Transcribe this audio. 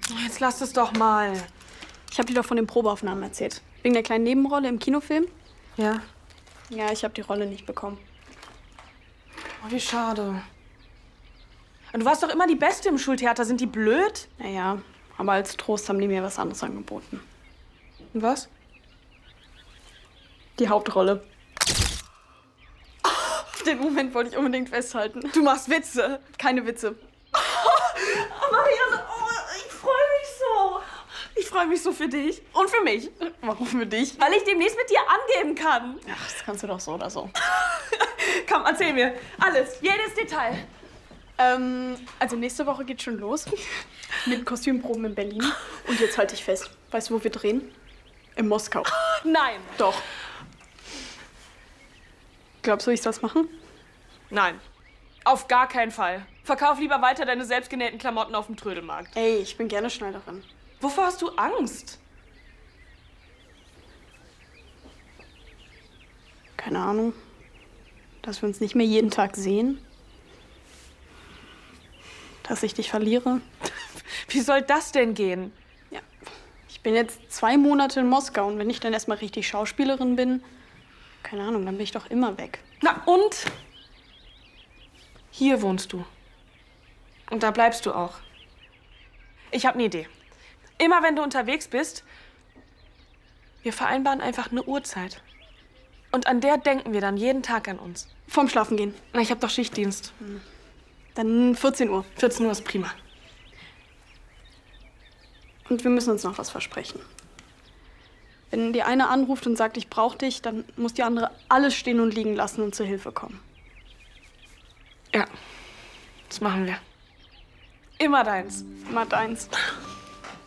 Jetzt lass es doch mal. Ich habe dir doch von den Probeaufnahmen erzählt. Wegen der kleinen Nebenrolle im Kinofilm. Ja? Ja, ich habe die Rolle nicht bekommen. Oh, wie schade. Und du warst doch immer die Beste im Schultheater. Sind die blöd? Naja, aber als Trost haben die mir was anderes angeboten. Und was? Die Hauptrolle. Den Moment wollte ich unbedingt festhalten. Du machst Witze. Keine Witze. Oh, Marianne, ich freue mich so. Ich freue mich so für dich. Und für mich. Warum für dich? Weil ich demnächst mit dir angeben kann. Ach, das kannst du doch so oder so. Komm, erzähl mir. Alles, jedes Detail. Also nächste Woche geht's schon los. Mit Kostümproben in Berlin. Und jetzt halte ich fest. Weißt du, wo wir drehen? In Moskau. Nein. Doch. Glaubst du, ich soll's machen? Nein. Auf gar keinen Fall. Verkauf lieber weiter deine selbstgenähten Klamotten auf dem Trödelmarkt. Ey, ich bin gerne Schneiderin. Wovor hast du Angst? Keine Ahnung. Dass wir uns nicht mehr jeden Tag sehen. Dass ich dich verliere. Wie soll das denn gehen? Ja. Ich bin jetzt 2 Monate in Moskau und wenn ich dann erstmal richtig Schauspielerin bin, keine Ahnung, dann bin ich doch immer weg. Na und? Hier wohnst du. Und da bleibst du auch. Ich habe eine Idee. Immer wenn du unterwegs bist, wir vereinbaren einfach eine Uhrzeit. Und an der denken wir dann jeden Tag an uns. Vorm Schlafen gehen. Na, ich habe doch Schichtdienst. Dann 14 Uhr. 14 Uhr ist prima. Und wir müssen uns noch was versprechen. Wenn die eine anruft und sagt, ich brauche dich, dann muss die andere alles stehen und liegen lassen und zur Hilfe kommen. Ja, das machen wir. Immer deins. Immer deins.